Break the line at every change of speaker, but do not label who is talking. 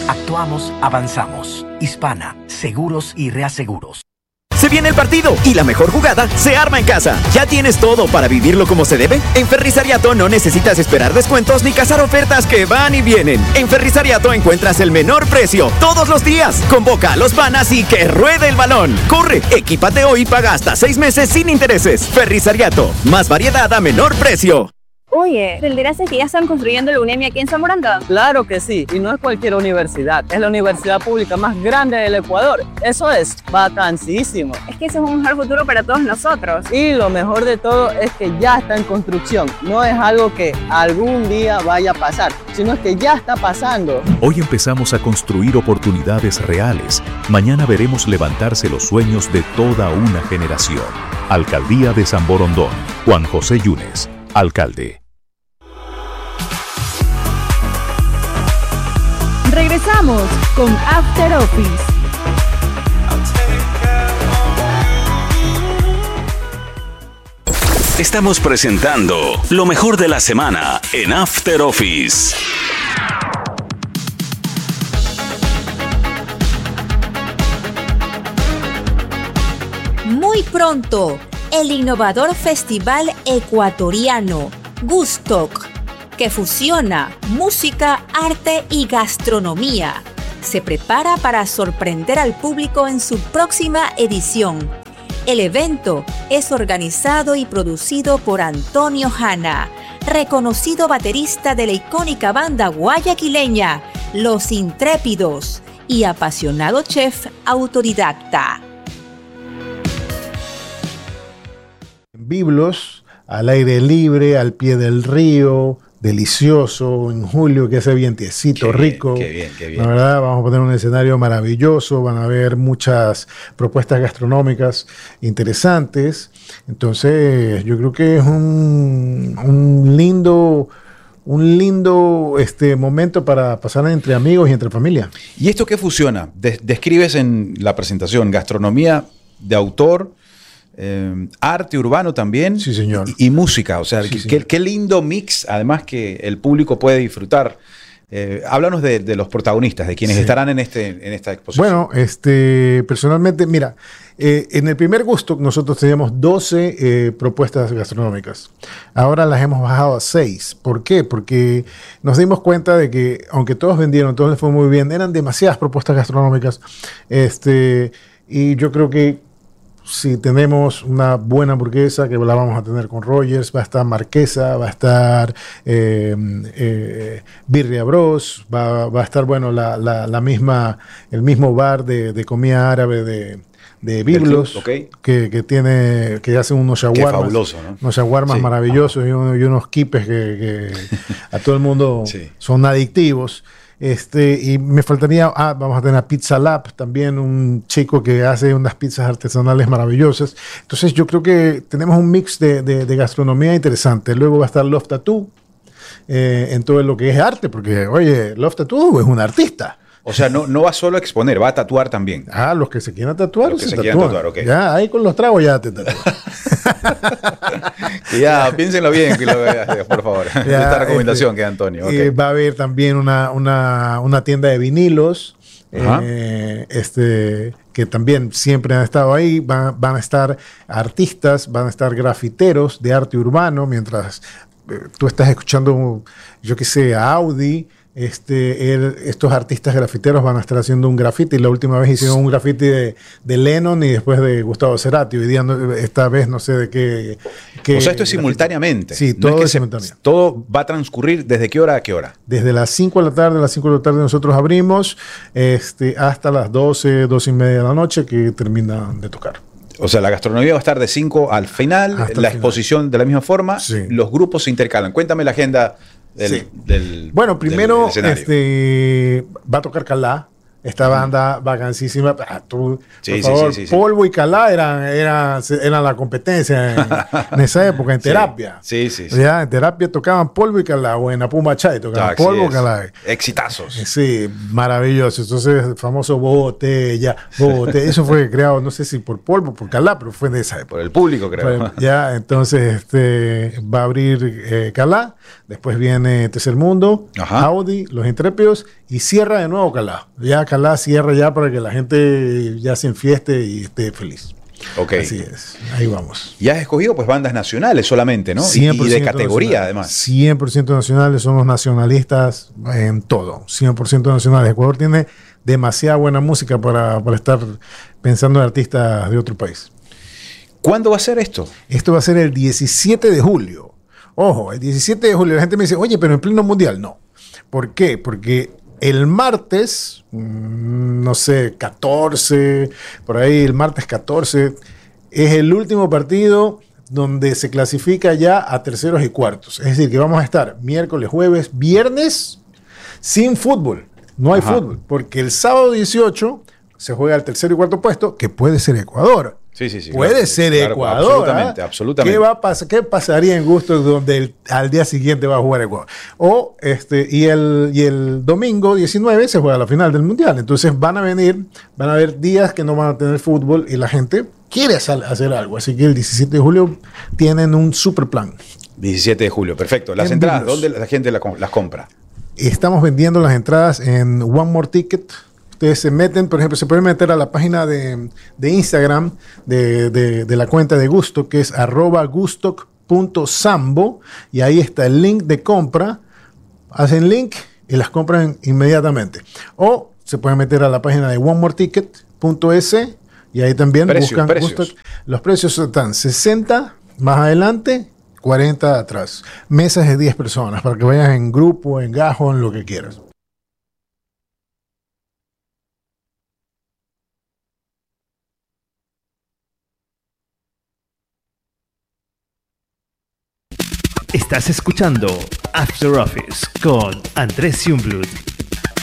Actuamos, avanzamos. Hispana, seguros y reaseguros.
Se viene el partido y la mejor jugada se arma en casa. ¿Ya tienes todo para vivirlo como se debe? En Ferrisariato no necesitas esperar descuentos ni cazar ofertas que van y vienen. En Ferrisariato encuentras el menor precio todos los días. Convoca a los panas y que ruede el balón. Corre, equípate hoy y paga hasta 6 meses sin intereses. Ferrisariato, más variedad a menor precio.
Oye, ¿te enteraste que ya están construyendo la UNEMI aquí en Zamoranga?
Claro que sí, y no es cualquier universidad, es la universidad pública más grande del Ecuador. Eso es vacancísimo.
Es que ese es un mejor futuro para todos nosotros.
Y lo mejor de todo es que ya está en construcción. No es algo que algún día vaya a pasar, sino que ya está pasando.
Hoy empezamos a construir oportunidades reales. Mañana veremos levantarse los sueños de toda una generación. Alcaldía de San Borondón. Juan José Yunes, alcalde.
Regresamos con After Office.
Estamos presentando lo mejor de la semana en After Office.
Muy pronto, el innovador festival ecuatoriano Gustock, que fusiona música, arte y gastronomía, se prepara para sorprender al público en su próxima edición. El evento es organizado y producido por Antonio Hanna, reconocido baterista de la icónica banda guayaquileña Los Intrépidos y apasionado chef autodidacta.
Biblos, al aire libre, al pie del río, delicioso, en julio que hace vientecito, rico.
Qué bien.
La verdad, vamos a poner un escenario maravilloso, van a haber muchas propuestas gastronómicas interesantes. Entonces, yo creo que es un lindo momento para pasar entre amigos y entre familia.
¿Y esto qué fusiona? Describes en la presentación gastronomía de autor, arte urbano también.
Sí, señor.
Y música, o sea,
Sí,
qué lindo mix, además que el público puede disfrutar. Háblanos de los protagonistas, de quienes estarán en esta exposición.
Bueno, personalmente, mira, en el primer Gusto nosotros teníamos 12 propuestas gastronómicas. Ahora las hemos bajado a 6. ¿Por qué? Porque nos dimos cuenta de que, aunque todos vendieron, todos les fue muy bien, eran demasiadas propuestas gastronómicas. Y yo creo que si tenemos una buena hamburguesa, que la vamos a tener con Rogers, va a estar Marquesa, va a estar Birria Bros, va a estar, bueno, el mismo bar de comida árabe de Biblos,
okay,
que hacen unos shawarmas.
Qué fabuloso, ¿no?
Unos shawarmas maravillosos y unos quipes que a todo el mundo son adictivos. Y me faltaría, vamos a tener a Pizza Lab, también un chico que hace unas pizzas artesanales maravillosas. Entonces yo creo que tenemos un mix de gastronomía interesante. Luego va a estar Love Tattoo, en todo lo que es arte, porque oye, Love Tattoo es un artista.
O sea, no va solo a exponer, va a tatuar también.
Los que se quieran tatuar,
los que se
tatúan.
quieran tatuar, ok.
Ya, ahí con los tragos ya te tatúan.
Que ya, piénsenlo bien, por favor. Esta recomendación que da Antonio. Okay.
Va a haber también una tienda de vinilos, que también siempre han estado ahí. Van a estar artistas, van a estar grafiteros de arte urbano, mientras tú estás escuchando, yo qué sé, a Audi. Estos artistas grafiteros van a estar haciendo un graffiti. La última vez hicieron un graffiti de Lennon y después de Gustavo Cerati. Hoy día, esta vez no sé de qué.
O sea, esto es simultáneamente.
Sí, todo es simultáneo.
Todo va a transcurrir ¿desde qué hora a qué hora?
Desde las 5 de la tarde. A las 5 de la tarde nosotros abrimos hasta las 12, 12 y media de la noche que terminan de tocar.
O sea, la gastronomía va a estar de 5 al final, la exposición de la misma forma, los grupos se intercalan. Cuéntame la agenda
bueno, primero
del
va a tocar Calá, esta banda vacancísima. Por favor,
sí.
Polvo y Calá eran la competencia en esa época, en terapia.
Sí.
Ya, en terapia tocaban Polvo y Calá, o en Apumba Chay tocaban Polvo y Calá.
Exitazos.
Sí, maravilloso. Entonces, el famoso Botella. Eso fue creado, no sé si por Polvo o por Calá, pero fue de esa época.
Por el público, creo.
Entonces, va a abrir Calá. Después viene Tercer Mundo, Audi, Los Intrépidos y cierra de nuevo Calá. Ya Calá cierra ya para que la gente ya se enfieste y esté feliz.
Ok.
Así es, ahí vamos.
Y has escogido pues bandas nacionales solamente, ¿no?
100%
Y de categoría
nacionales.
además.
100% nacionales, somos nacionalistas en todo, 100% nacionales. Ecuador tiene demasiada buena música para estar pensando en artistas de otro país.
¿Cuándo va a ser esto?
Esto va a ser el 17 de julio. Ojo, el 17 de julio la gente me dice, oye, pero en pleno mundial. No. ¿Por qué? Porque el martes, no sé, 14, por ahí el martes 14, es el último partido donde se clasifica ya a terceros y cuartos. Es decir, que vamos a estar miércoles, jueves, viernes sin fútbol. No hay fútbol, porque el sábado 18 se juega el tercer y cuarto puesto, que puede ser Ecuador.
Sí.
Puede
claro,
ser
claro,
Ecuador.
Absolutamente.
¿Qué pasaría en Gusto donde al día siguiente va a jugar Ecuador? Y el domingo 19 se juega la final del Mundial. Entonces van a haber días que no van a tener fútbol y la gente quiere hacer algo. Así que el 17 de julio tienen un super plan.
17 de julio, perfecto. Las entradas, ¿dónde la gente las compra?
Estamos vendiendo las entradas en One More Ticket. Ustedes se meten, por ejemplo, se pueden meter a la página de Instagram de la cuenta de Gustock, que es @gustock.sambo, y ahí está el link de compra. Hacen link y las compran inmediatamente. O se pueden meter a la página de onemoreticket.es y ahí también buscan Gustock. Los precios están 60 más adelante, 40 atrás. Mesas de 10 personas para que vayan en grupo, en gajo, en lo que quieras.
Estás escuchando After Office con Andrés Jungblut.